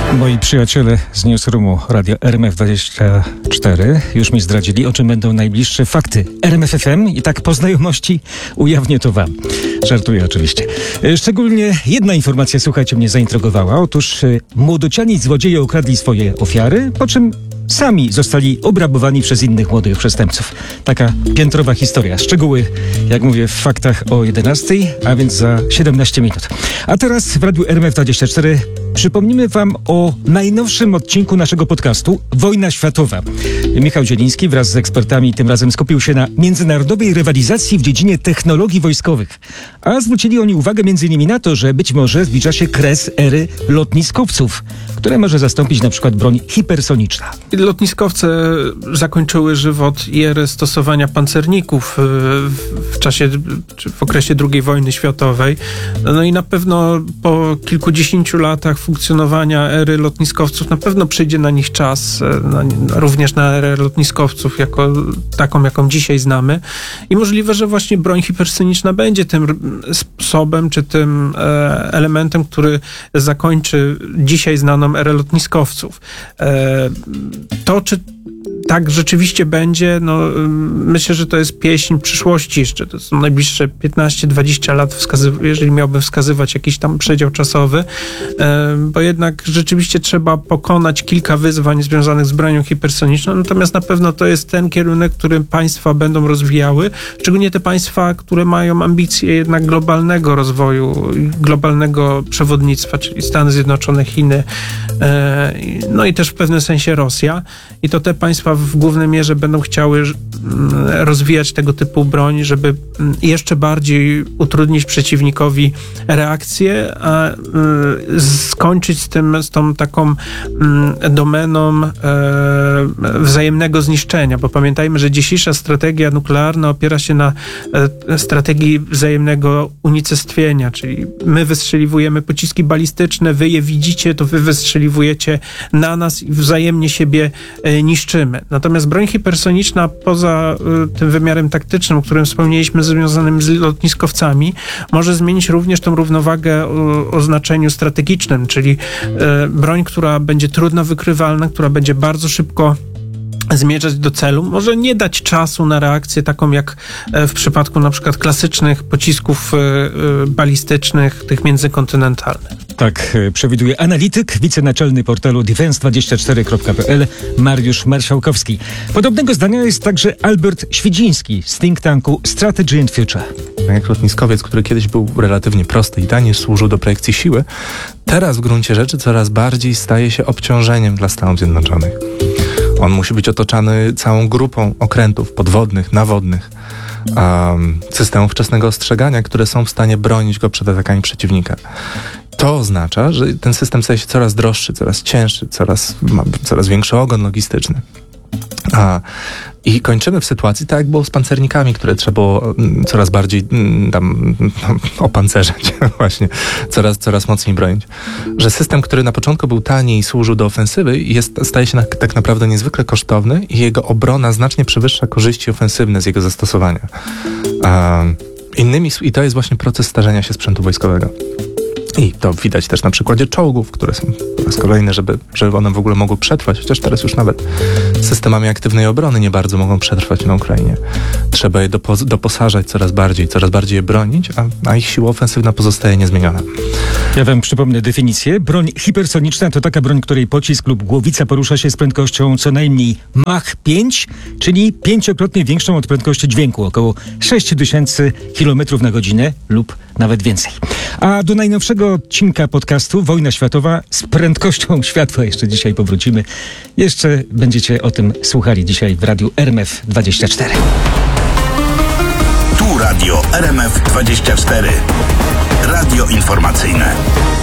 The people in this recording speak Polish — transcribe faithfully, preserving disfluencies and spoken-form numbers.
Moi przyjaciele z Newsroomu Radia R M F dwadzieścia cztery już mi zdradzili, o czym będą najbliższe fakty R M F F M i tak po znajomości ujawnię to wam. Żartuję oczywiście. Szczególnie jedna informacja, słuchajcie, mnie zaintrygowała. Otóż młodociani złodzieje okradli swoje ofiary, po czym sami zostali obrabowani przez innych młodych przestępców. Taka piętrowa historia. Szczegóły, jak mówię, w faktach o jedenastej, a więc za siedemnaście minut. A teraz w Radiu R M F dwadzieścia cztery przypomnimy wam o najnowszym odcinku naszego podcastu Wojna Światowa. Michał Zieliński wraz z ekspertami tym razem skupił się na międzynarodowej rywalizacji w dziedzinie technologii wojskowych. A zwrócili oni uwagę między innymi na to, że być może zbliża się kres ery lotniskowców, które może zastąpić na przykład broń hipersoniczna. Lotniskowce zakończyły żywot i erę stosowania pancerników w czasie, czy w okresie drugiej wojny światowej. No i na pewno po kilkudziesięciu latach funkcjonowania ery lotniskowców na pewno przyjdzie na nich czas, na, również na erę lotniskowców jako taką, jaką dzisiaj znamy. I możliwe, że właśnie broń hipersoniczna będzie tym sposobem, czy tym e, elementem, który zakończy dzisiaj znaną erę lotniskowców. E, To, czy tak rzeczywiście będzie, no myślę, że to jest pieśń przyszłości jeszcze. To są najbliższe piętnaście dwadzieścia lat, wskazy- jeżeli miałbym wskazywać jakiś tam przedział czasowy, e, bo jednak rzeczywiście trzeba pokonać kilka wyzwań związanych z bronią hipersoniczną, natomiast na pewno to jest ten kierunek, który państwa będą rozwijały, szczególnie te państwa, które mają ambicje jednak globalnego rozwoju, globalnego przewodnictwa, czyli Stany Zjednoczone, Chiny, e, no i też w pewnym sensie Rosja. I to te państwa w głównej mierze będą chciały rozwijać tego typu broń, żeby jeszcze bardziej utrudnić przeciwnikowi reakcję, a skończyć z tym, z tą taką domeną wzajemnego zniszczenia, bo pamiętajmy, że dzisiejsza strategia nuklearna opiera się na strategii wzajemnego unicestwienia, czyli my wystrzeliwujemy pociski balistyczne, wy je widzicie, to wy wystrzeliwujecie na nas i wzajemnie siebie niszczymy. Natomiast broń hipersoniczna poza y, tym wymiarem taktycznym, o którym wspomnieliśmy, związanym z lotniskowcami, może zmienić również tą równowagę o, o znaczeniu strategicznym, czyli y, broń, która będzie trudno wykrywalna, która będzie bardzo szybko zmierzać do celu, może nie dać czasu na reakcję taką jak w przypadku na przykład klasycznych pocisków balistycznych, tych międzykontynentalnych. Tak przewiduje analityk, wicenaczelny portalu defense dwadzieścia cztery kropka p l Mariusz Marszałkowski. Podobnego zdania jest także Albert Świdziński z think tanku Strategy and Future. Jak lotniskowiec, który kiedyś był relatywnie prosty i tani, służył do projekcji siły, teraz w gruncie rzeczy coraz bardziej staje się obciążeniem dla Stanów Zjednoczonych. On musi być otoczony całą grupą okrętów podwodnych, nawodnych, um, systemów wczesnego ostrzegania, które są w stanie bronić go przed atakami przeciwnika. To oznacza, że ten system staje się coraz droższy, coraz cięższy, coraz, ma coraz większy ogon logistyczny. A, I kończymy w sytuacji tak, jak było z pancernikami, które trzeba było coraz bardziej tam opancerzać, właśnie, coraz, coraz mocniej bronić. Że system, który na początku był tani i służył do ofensywy, jest, staje się na, tak naprawdę niezwykle kosztowny i jego obrona znacznie przewyższa korzyści ofensywne z jego zastosowania. A, innymi, I to jest właśnie proces starzenia się sprzętu wojskowego. I to widać też na przykładzie czołgów, które są po raz kolejny, żeby, żeby one w ogóle mogły przetrwać, chociaż teraz już nawet systemami aktywnej obrony nie bardzo mogą przetrwać na Ukrainie. Trzeba je dopo- doposażać coraz bardziej, coraz bardziej je bronić, a, a ich siła ofensywna pozostaje niezmieniona. Ja wam przypomnę definicję. Broń hipersoniczna to taka broń, której pocisk lub głowica porusza się z prędkością co najmniej Mach pięć, czyli pięciokrotnie większą od prędkości dźwięku, około sześć tysięcy kilometrów na godzinę lub nawet więcej. A do najnowszego odcinka podcastu Wojna Światowa z prędkością światła jeszcze dzisiaj powrócimy. Jeszcze będziecie o tym słuchali dzisiaj w Radiu R M F dwadzieścia cztery. Tu Radio R M F dwadzieścia cztery. Radio informacyjne.